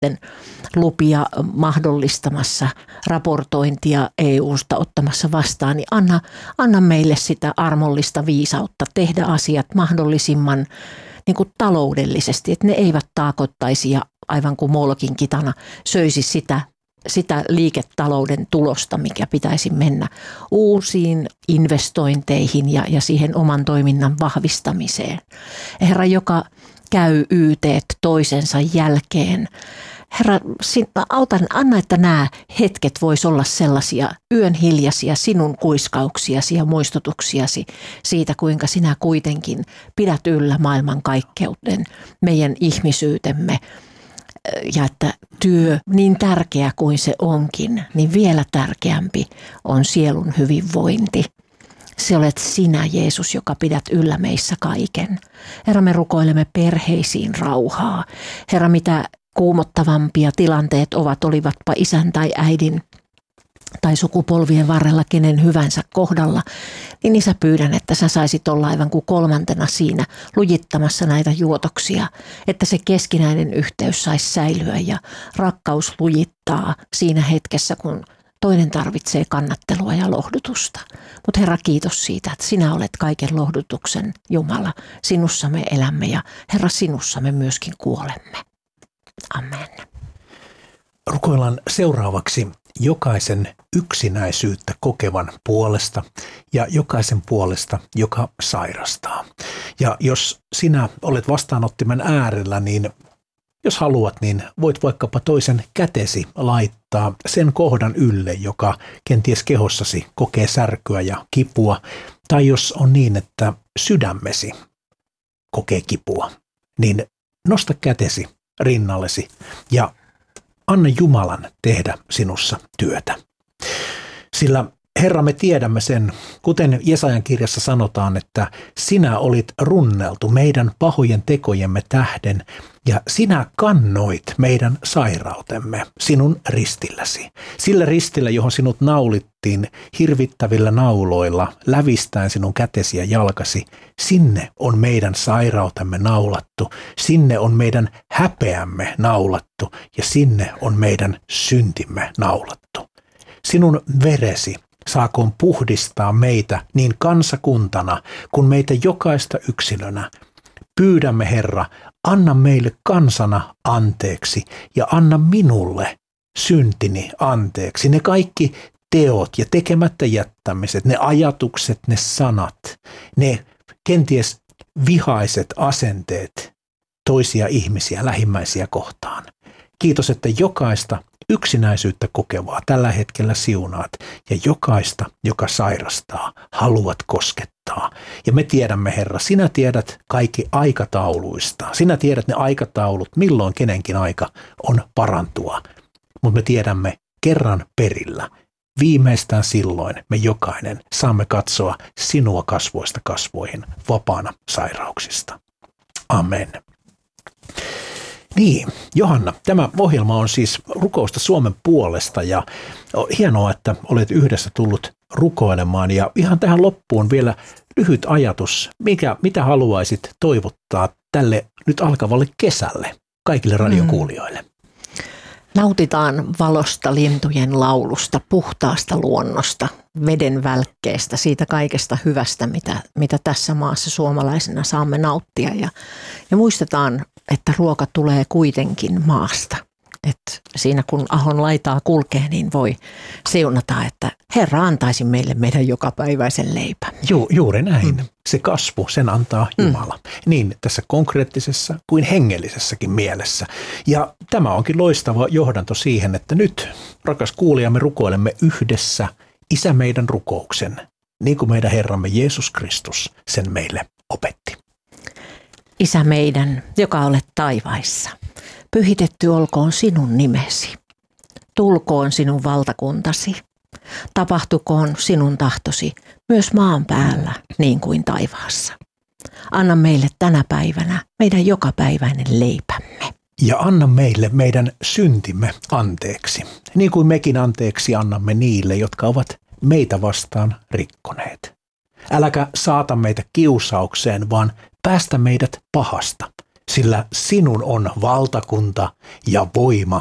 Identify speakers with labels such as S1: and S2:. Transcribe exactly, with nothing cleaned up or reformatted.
S1: sitten lupia mahdollistamassa, raportointia E U:sta ottamassa vastaan, niin anna, anna meille sitä armollista viisautta tehdä asiat mahdollisimman niin kuin taloudellisesti, että ne eivät taakottaisi ja aivan kuin Molokin kitana söisi sitä, sitä liiketalouden tulosta, mikä pitäisi mennä uusiin investointeihin ja, ja siihen oman toiminnan vahvistamiseen. Herra, joka käy yteet toisensa jälkeen. Herra, autan, anna, että nämä hetket vois olla sellaisia yön hiljaisia sinun kuiskauksiasi ja muistutuksiasi siitä, kuinka sinä kuitenkin pidät yllä maailmankaikkeuden, meidän ihmisyytemme. Ja että työ, niin tärkeä kuin se onkin, niin vielä tärkeämpi on sielun hyvinvointi. Se olet sinä, Jeesus, joka pidät yllä meissä kaiken. Herra, me rukoilemme perheisiin rauhaa. Herra, mitä kuumottavampia tilanteet ovat, olivatpa isän tai äidin tai sukupolvien varrella kenen hyvänsä kohdalla, niin isä, pyydän, että sä saisit olla aivan kuin kolmantena siinä lujittamassa näitä juotoksia, että se keskinäinen yhteys saisi säilyä ja rakkaus lujittaa siinä hetkessä, kun toinen tarvitsee kannattelua ja lohdutusta. Mutta Herra, kiitos siitä, että sinä olet kaiken lohdutuksen Jumala. Sinussa me elämme ja Herra, sinussa me myöskin kuolemme. Amen.
S2: Rukoillaan seuraavaksi jokaisen yksinäisyyttä kokevan puolesta ja jokaisen puolesta, joka sairastaa. Ja jos sinä olet vastaanottimen äärellä, niin jos haluat, niin voit vaikkapa toisen kätesi laittaa sen kohdan ylle, joka kenties kehossasi kokee särkyä ja kipua. Tai jos on niin, että sydämesi kokee kipua, niin nosta kätesi rinnallesi ja anna Jumalan tehdä sinussa työtä. Sillä Herra, me tiedämme sen, kuten Jesajan kirjassa sanotaan, että sinä olit runneltu meidän pahojen tekojemme tähden ja sinä kannoit meidän sairautemme sinun ristilläsi. Sillä ristillä, johon sinut naulittiin hirvittävillä nauloilla, lävistäen sinun kätesi ja jalkasi, sinne on meidän sairautemme naulattu, sinne on meidän häpeämme naulattu ja sinne on meidän syntimme naulattu. Sinun veresi saakoon puhdistaa meitä niin kansakuntana kuin meitä jokaista yksilönä. Pyydämme, Herra, anna meille kansana anteeksi ja anna minulle syntini anteeksi. Ne kaikki teot ja tekemättä jättämiset, ne ajatukset, ne sanat, ne kenties vihaiset asenteet toisia ihmisiä, lähimmäisiä kohtaan. Kiitos, että jokaista yksinäisyyttä kokevaa tällä hetkellä siunaat ja jokaista, joka sairastaa, haluat koskettaa. Ja me tiedämme, Herra, sinä tiedät kaikki aikatauluista. Sinä tiedät ne aikataulut, milloin kenenkin aika on parantua. Mutta me tiedämme kerran perillä. Viimeistään silloin me jokainen saamme katsoa sinua kasvoista kasvoihin vapaana sairauksista. Amen. Niin, Johanna, tämä ohjelma on siis rukousta Suomen puolesta ja hienoa, että olet yhdessä tullut rukoilemaan. Ja ihan tähän loppuun vielä lyhyt ajatus, mikä, mitä haluaisit toivottaa tälle nyt alkavalle kesälle kaikille radiokuulijoille?
S1: Nautitaan valosta, lintujen laulusta, puhtaasta luonnosta, veden välkkeestä, siitä kaikesta hyvästä, mitä, mitä tässä maassa suomalaisena saamme nauttia. Ja, ja muistetaan, että ruoka tulee kuitenkin maasta. Et siinä kun ahon laitaa kulkee, niin voi seunata, että Herra antaisi meille meidän jokapäiväisen leipämme.
S2: Ju, juuri näin. Mm. Se kasvu, sen antaa Jumala. Mm. Niin tässä konkreettisessa kuin hengellisessäkin mielessä. Ja tämä onkin loistava johdanto siihen, että nyt, rakas kuulija, me rukoilemme yhdessä Isä meidän rukouksen, niin kuin meidän Herramme Jeesus Kristus sen meille opetti.
S1: Isä meidän, joka olet taivaissa, pyhitetty olkoon sinun nimesi. Tulkoon sinun valtakuntasi. Tapahtukoon sinun tahtosi myös maan päällä niin kuin taivaassa. Anna meille tänä päivänä meidän jokapäiväinen leipämme.
S2: Ja anna meille meidän syntimme anteeksi, niin kuin mekin anteeksi annamme niille, jotka ovat meitä vastaan rikkoneet. Äläkä saata meitä kiusaukseen, vaan päästä meidät pahasta, sillä sinun on valtakunta ja voima